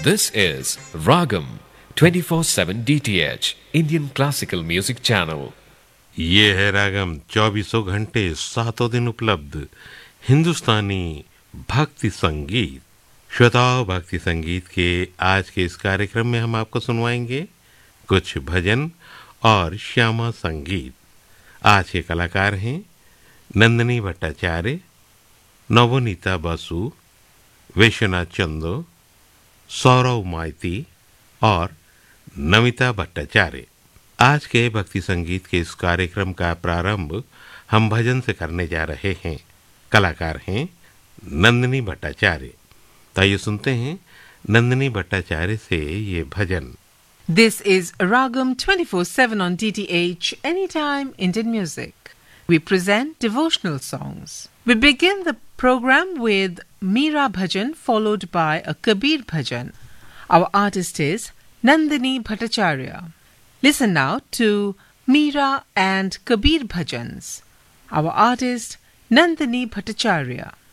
This is Ragam 24/7 DTH Indian Classical Music Channel. ये है रागम 24 घंटे 7 दिन उपलब्ध हिंदुस्तानी भक्ति संगीत। श्रोताओं, भक्ति संगीत के आज के इस कार्यक्रम में हम आपको सुनवाएंगे कुछ भजन और श्यामा संगीत। आज के कलाकार हैं नंदिनी भट्टाचार्य, नवनीता बसु, विश्वनाथ चंदो, सौरव माइती और नमिता भट्टाचार्य। आज के भक्ति संगीत के इस कार्यक्रम का प्रारंभ हम भजन से करने जा रहे हैं। कलाकार हैं नंदिनी भट्टाचार्य। तो ये सुनते हैं नंदिनी भट्टाचार्य से ये भजन। This is Ragam 24/7 on DTH, Anytime Indian Music. We present devotional songs. We begin the program with Meera Bhajan followed by a Kabir Bhajan. Our artist is Nandini Bhattacharya. Listen now to Meera and Kabir Bhajans. Our artist Nandini Bhattacharya.